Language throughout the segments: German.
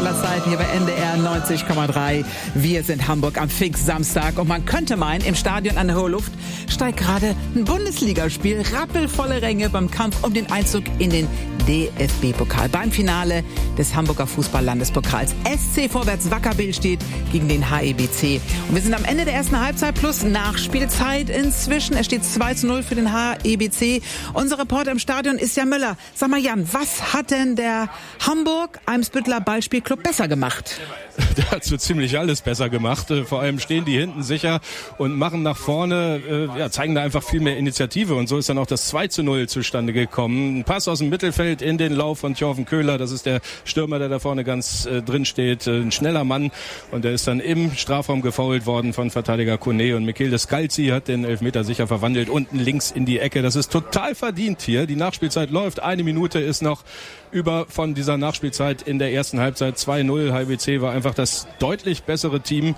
aller Zeiten hier bei NDR 90,3. Wir sind Hamburg am Pfingstsamstag und man könnte meinen, im Stadion an der Hohe Luft steigt gerade ein Bundesligaspiel, rappelvolle Ränge beim Kampf um den Einzug in den DFB-Pokal. Beim Finale des Hamburger Fußball-Landespokals. SC Vorwärts Wackerbill steht gegen den HEBC. Und wir sind am Ende der ersten Halbzeit plus Nachspielzeit inzwischen. Es steht 2:0 für den HEBC. Unser Reporter im Stadion ist Jan Müller. Sag mal Jan, was hat denn der Hamburg-Eimsbütteler Ballspielclub besser gemacht? Der hat so ziemlich alles besser gemacht. Vor allem stehen die hinten sicher und machen nach vorne, zeigen da einfach viel mehr Initiative. Und so ist dann auch das 2:0 zustande gekommen. Ein Pass aus dem Mittelfeld in den Lauf von Thorven Köhler. Das ist der Stürmer, der da vorne ganz drin steht. Ein schneller Mann. Und der ist dann im Strafraum gefoult worden von Verteidiger Kone. Und Michele Scalzi hat den Elfmeter sicher verwandelt. Unten links in die Ecke. Das ist total verdient hier. Die Nachspielzeit läuft. 1 Minute ist noch über von dieser Nachspielzeit in der ersten Halbzeit. 2:0. HBC war einfach das deutlich bessere Team.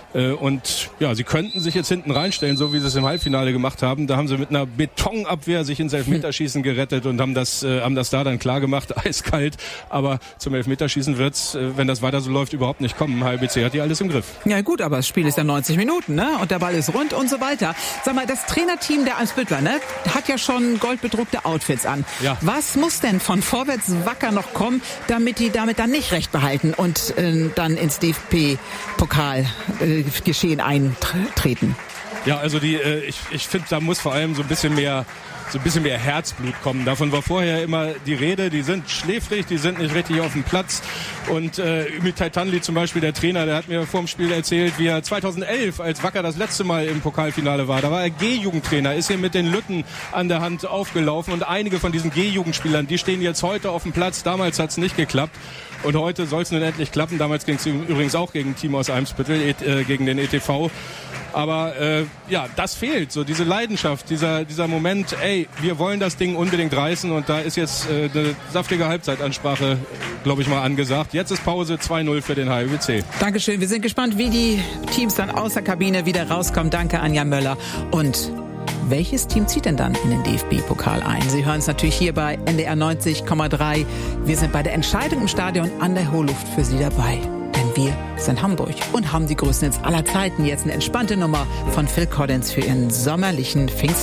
Und ja, sie könnten sich jetzt hinten reinstellen, so wie sie es im Halbfinale gemacht haben. Da haben sie mit einer Betonabwehr sich ins Elfmeterschießen gerettet und haben das da dann klar gemacht, eiskalt. Aber zum Elfmeterschießen wird's, wenn das weiter so läuft, überhaupt nicht kommen. HBC hat die alles im Griff. Ja gut, aber das Spiel ist ja 90 Minuten, ne? Und der Ball ist rund und so weiter. Sag mal, das Trainerteam der Eimsbüttler, ne, hat ja schon goldbedruckte Outfits an. Ja. Was muss denn von Vorwärts Wacker noch kommen, damit die damit dann nicht recht behalten und dann ins DFB-Pokal Geschehen eintreten? Ja, also ich finde, da muss vor allem so ein bisschen mehr Herzblut kommen. Davon war vorher immer die Rede. Die sind schläfrig, die sind nicht richtig auf dem Platz. Und Ümit Taytanli zum Beispiel, der Trainer, der hat mir vor dem Spiel erzählt, wie er 2011, als Wacker das letzte Mal im Pokalfinale war, da war er G-Jugendtrainer, ist hier mit den Lütten an der Hand aufgelaufen. Und einige von diesen G-Jugendspielern, die stehen jetzt heute auf dem Platz. Damals hat es nicht geklappt. Und heute soll es nun endlich klappen. Damals ging es übrigens auch gegen ein Team aus Eimsbüttel, gegen den ETV. Aber das fehlt, so diese Leidenschaft, dieser Moment, wir wollen das Ding unbedingt reißen. Und da ist jetzt eine saftige Halbzeitansprache, glaube ich mal, angesagt. Jetzt ist Pause, 2:0 für den HEBC. Dankeschön, wir sind gespannt, wie die Teams dann aus der Kabine wieder rauskommen. Danke an Jan Möller. Und welches Team zieht denn dann in den DFB-Pokal ein? Sie hören es natürlich hier bei NDR 90,3. Wir sind bei der Entscheidung im Stadion an der Hohe Luft für Sie dabei. Denn wir sind Hamburg und haben die größten Hits aller Zeiten. Jetzt eine entspannte Nummer von Phil Collins für Ihren sommerlichen Pfingst.